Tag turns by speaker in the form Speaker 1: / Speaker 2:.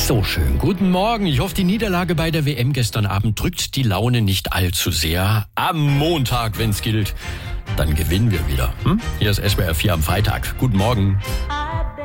Speaker 1: So schön. Guten Morgen. Ich hoffe, die Niederlage bei der WM gestern Abend drückt die Laune nicht allzu sehr. Am Montag, wenn's gilt, dann gewinnen wir wieder. Hier ist SWR 4 am Freitag. Guten Morgen.